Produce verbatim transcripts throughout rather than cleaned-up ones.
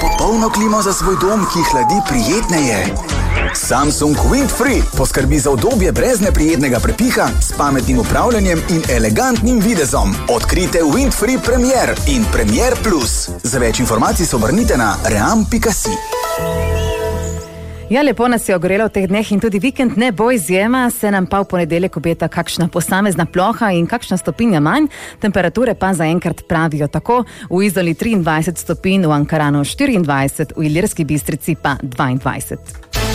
popolno klimo za svoj dom, ki hladi prijetneje. Samsung Windfree poskrbi za udobje brez neprijetnega prepiha, s pametnim upravljanjem in elegantnim videzom. Odkrite Windfree Premier in Premier Plus. Za več informacij se obrnite na ream pika si. Ja, lepo nas je ogorelo v teh dneh in tudi vikend ne bo izjema, se nam pa v ponedeljek obeta kakšna posamezna ploha in kakšna stopinja manj, temperature pa zaenkrat pravijo tako, v Izoli triindvajset stopinj, v Ankaranu štiriindvajset, v Ilirski Bistrici pa dvaindvajset.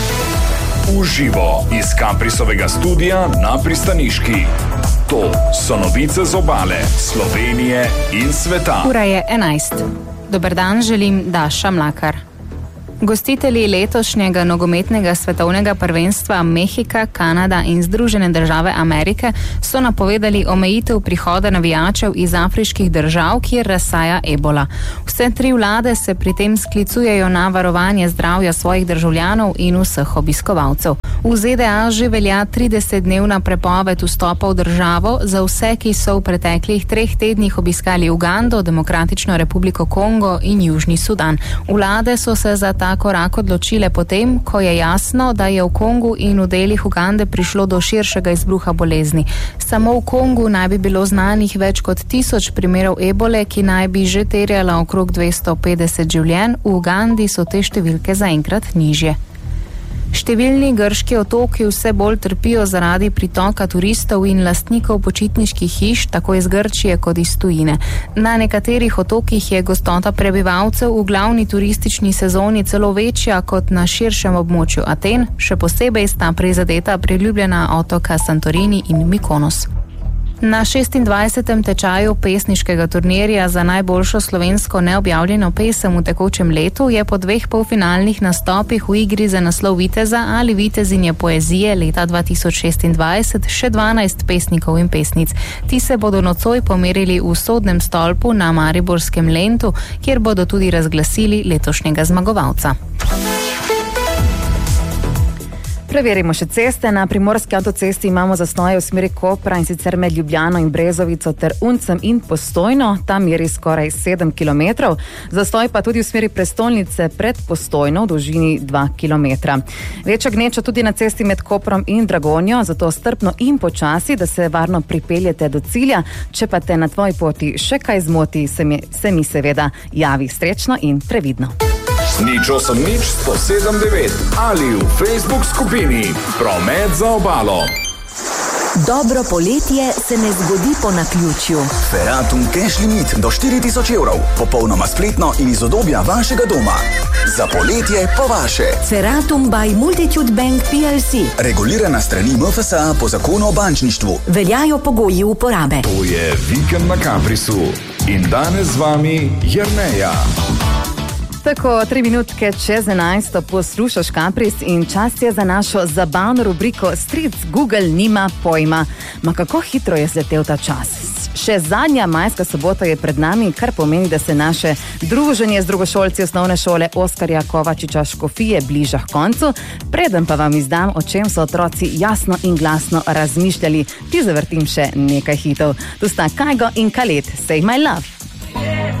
Uživo iz Kaprisovega studia na Pristaniški. To so novice z obale, Slovenije in sveta. Ura je enajst. Dober dan, želim Daša Mlakar. Gostitelji letošnjega nogometnega svetovnega prvenstva Mehika, Kanada in Združene države Amerike so napovedali omejitev prihoda navijačev iz afriških držav, kjer razsaja ebola. Vse tri vlade se pri tem sklicujejo na varovanje zdravja svojih državljanov in vseh obiskovalcev. V Z D A že velja tridesetdnevna prepoved vstopa v državo za vse, ki so v preteklih treh tednih obiskali Ugando, Demokratično republiko Kongo in Južni Sudan. Vlade so se za ta korak odločile potem, ko je jasno, da je v Kongu in v delih Ugande prišlo do širšega izbruha bolezni. Samo v Kongu naj bi bilo znanih več kot tisoč primerov ebole, ki naj bi že terjala okrog dvesto petdeset življenj, v Ugandi so te številke zaenkrat nižje. Številni grški otoki vse bolj trpijo zaradi pritoka turistov in lastnikov počitniških hiš, tako iz Grčije kot iz tujine. Na nekaterih otokih je gostota prebivalcev v glavni turistični sezoni celo večja kot na širšem območju Aten, še posebej sta prizadeta priljubljena otoka Santorini in Mikonos. Na šestindvajsetem tečaju pesniškega turnirja za najboljšo slovensko neobjavljeno pesem v tekočem letu je po dveh polfinalnih nastopih v igri za naslov viteza ali vitezinje poezije leta dva tisoč šestindvajset še dvanajst pesnikov in pesnic. Ti se bodo nocoj pomerili v sodnem stolpu na mariborskem Lentu, kjer bodo tudi razglasili letošnjega zmagovalca. Preverimo še ceste. Na primorski avtocesti imamo zastoje v smeri Kopra in sicer med Ljubljano in Brezovico ter Uncem in Postojno. Tam meri skoraj sedem kilometrov. Zastoj pa tudi v smeri prestolnice pred Postojno v dolžini dva kilometra. Večja gneča tudi na cesti med Koprom in Dragonjo, zato strpno in počasi, da se varno pripeljete do cilja. Če pa te na tvoji poti še kaj zmoti, se mi, se mi seveda javi. Srečno in previdno. Nič osem nič sto sedem devet ali v Facebook skupini Promet za obalo. Dobro poletje se ne zgodi po naključju. Feratum cash limit do štiri tisoč evrov. Popolnoma spletno in iz udobja vašega doma. Za poletje po vaše. Feratum by Multitude Bank P L C. Regulirana strani M F S A po zakonu o bančništvu. Veljajo pogoji uporabe. To je Vikend na Kaprisu. In danes z vami Jerneja. Tako, tri minutke čez enajsto poslušaš Kapris in čas je za našo zabavno rubriko Stric Google nima pojma. Ma kako hitro je zletel ta čas. Še zadnja majska sobota je pred nami, kar pomeni, da se naše druženje z drugošolci osnovne šole Oskarja Kovačiča Škofije bliža k koncu. Preden pa vam izdam, o čem so otroci jasno in glasno razmišljali, ti zavrtim še nekaj hitov. Tu sta Kajgo in Khaled, Say My Love.